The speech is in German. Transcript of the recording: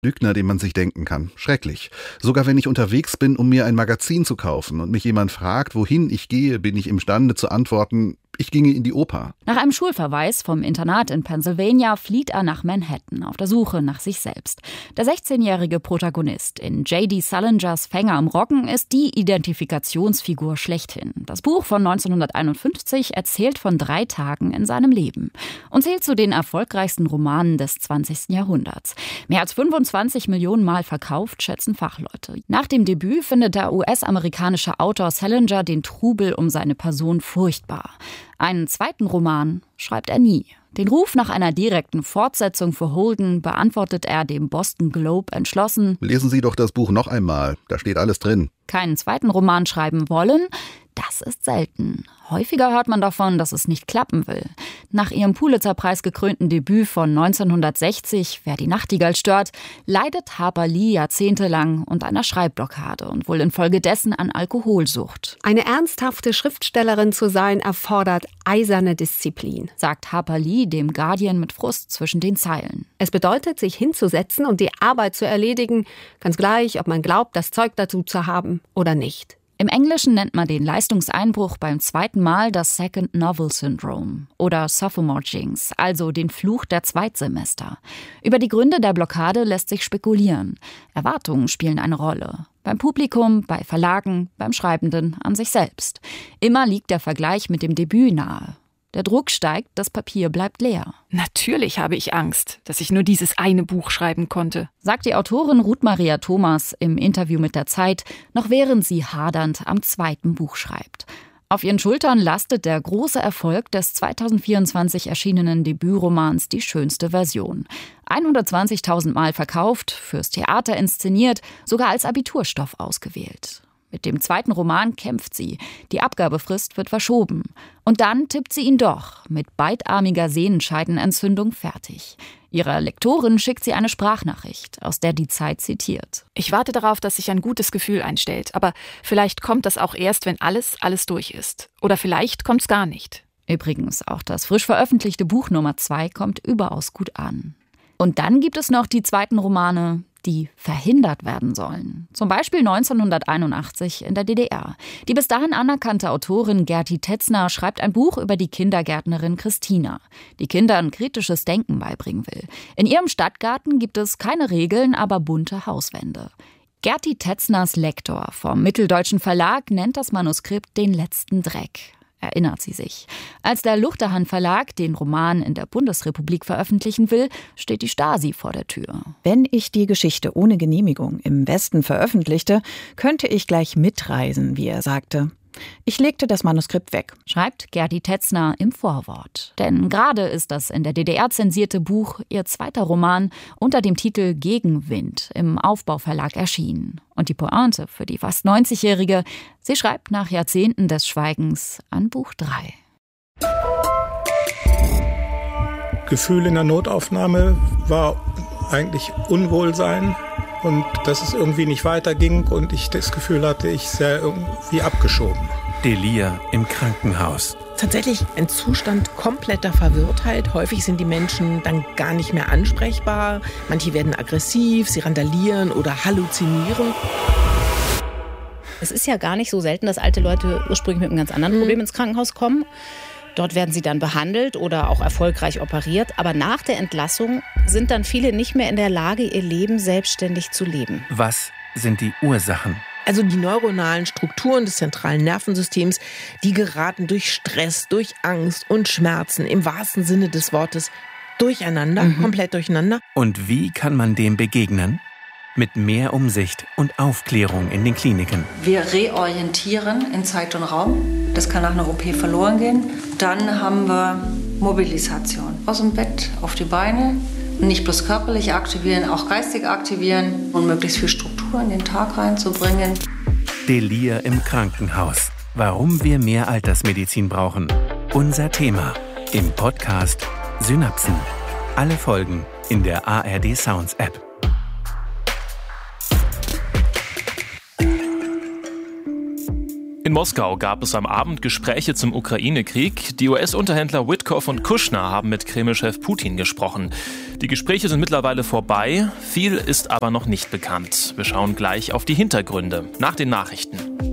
Lügner, den man sich denken kann. Schrecklich. Sogar wenn ich unterwegs bin, um mir ein Magazin zu kaufen und mich jemand fragt, wohin ich gehe, bin ich imstande zu antworten, ich ginge in die Oper. Nach einem Schulverweis vom Internat in Pennsylvania flieht er nach Manhattan auf der Suche nach sich selbst. Der 16-jährige Protagonist in J.D. Salingers Fänger am Roggen ist die Identifikationsfigur schlechthin. Das Buch von 1951 erzählt von 3 Tagen in seinem Leben und zählt zu den erfolgreichsten Romanen des 20. Jahrhunderts. Mehr als 25 Millionen Mal verkauft, schätzen Fachleute. Nach dem Debüt findet der US-amerikanische Autor Salinger den Trubel um seine Person furchtbar. Einen zweiten Roman schreibt er nie. Den Ruf nach einer direkten Fortsetzung für Holden beantwortet er dem Boston Globe entschlossen: Lesen Sie doch das Buch noch einmal, da steht alles drin. Keinen zweiten Roman schreiben wollen, das ist selten. Häufiger hört man davon, dass es nicht klappen will. Nach ihrem Pulitzer-Preis gekrönten Debüt von 1960, Wer die Nachtigall stört, leidet Harper Lee jahrzehntelang unter einer Schreibblockade und wohl infolgedessen an Alkoholsucht. Eine ernsthafte Schriftstellerin zu sein, erfordert eiserne Disziplin, sagt Harper Lee dem Guardian mit Frust zwischen den Zeilen. Es bedeutet, sich hinzusetzen und die Arbeit zu erledigen, ganz gleich, ob man glaubt, das Zeug dazu zu haben oder nicht. Im Englischen nennt man den Leistungseinbruch beim zweiten Mal das Second Novel Syndrome oder Sophomore Jinx, also den Fluch der Zweitsemester. Über die Gründe der Blockade lässt sich spekulieren. Erwartungen spielen eine Rolle. Beim Publikum, bei Verlagen, beim Schreibenden, an sich selbst. Immer liegt der Vergleich mit dem Debüt nahe. Der Druck steigt, das Papier bleibt leer. Natürlich habe ich Angst, dass ich nur dieses eine Buch schreiben konnte, sagt die Autorin Ruth Maria Thomas im Interview mit der Zeit, noch während sie hadernd am zweiten Buch schreibt. Auf ihren Schultern lastet der große Erfolg des 2024 erschienenen Debütromans Die schönste Version. 120.000 Mal verkauft, fürs Theater inszeniert, sogar als Abiturstoff ausgewählt. Mit dem zweiten Roman kämpft sie. Die Abgabefrist wird verschoben. Und dann tippt sie ihn doch mit beidarmiger Sehenscheidenentzündung fertig. Ihrer Lektorin schickt sie eine Sprachnachricht, aus der die Zeit zitiert. Ich warte darauf, dass sich ein gutes Gefühl einstellt. Aber vielleicht kommt das auch erst, wenn alles durch ist. Oder vielleicht kommt's gar nicht. Übrigens, auch das frisch veröffentlichte Buch Nummer 2 kommt überaus gut an. Und dann gibt es noch die zweiten Romane, die verhindert werden sollen. Zum Beispiel 1981 in der DDR. Die bis dahin anerkannte Autorin Gerti Tetzner schreibt ein Buch über die Kindergärtnerin Christina, die Kindern kritisches Denken beibringen will. In ihrem Stadtgarten gibt es keine Regeln, aber bunte Hauswände. Gerti Tetzners Lektor vom Mitteldeutschen Verlag nennt das Manuskript den letzten Dreck. Erinnert sie sich. Als der Luchterhand Verlag den Roman in der Bundesrepublik veröffentlichen will, steht die Stasi vor der Tür. Wenn ich die Geschichte ohne Genehmigung im Westen veröffentlichte, könnte ich gleich mitreisen, wie er sagte. Ich legte das Manuskript weg, schreibt Gerti Tetzner im Vorwort. Denn gerade ist das in der DDR zensierte Buch ihr zweiter Roman unter dem Titel Gegenwind im Aufbauverlag erschienen. Und die Pointe für die fast 90-Jährige, sie schreibt nach Jahrzehnten des Schweigens an Buch 3. Gefühl in der Notaufnahme war eigentlich Unwohlsein. Und dass es irgendwie nicht weiterging und ich das Gefühl hatte, ich sei irgendwie abgeschoben. Delir im Krankenhaus. Tatsächlich ein Zustand kompletter Verwirrtheit. Häufig sind die Menschen dann gar nicht mehr ansprechbar. Manche werden aggressiv, sie randalieren oder halluzinieren. Es ist ja gar nicht so selten, dass alte Leute ursprünglich mit einem ganz anderen Problem ins Krankenhaus kommen. Dort werden sie dann behandelt oder auch erfolgreich operiert. Aber nach der Entlassung sind dann viele nicht mehr in der Lage, ihr Leben selbstständig zu leben. Was sind die Ursachen? Also die neuronalen Strukturen des zentralen Nervensystems, die geraten durch Stress, durch Angst und Schmerzen im wahrsten Sinne des Wortes durcheinander, komplett durcheinander. Und wie kann man dem begegnen? Mit mehr Umsicht und Aufklärung in den Kliniken. Wir reorientieren in Zeit und Raum. Das kann nach einer OP verloren gehen. Dann haben wir Mobilisation. Aus dem Bett auf die Beine. Und nicht bloß körperlich aktivieren, auch geistig aktivieren. Und möglichst viel Struktur in den Tag reinzubringen. Delir im Krankenhaus. Warum wir mehr Altersmedizin brauchen. Unser Thema im Podcast Synapsen. Alle Folgen in der ARD Sounds App. In Moskau gab es am Abend Gespräche zum Ukraine-Krieg. Die US-Unterhändler Witkoff und Kushner haben mit Kreml-Chef Putin gesprochen. Die Gespräche sind mittlerweile vorbei, viel ist aber noch nicht bekannt. Wir schauen gleich auf die Hintergründe nach den Nachrichten.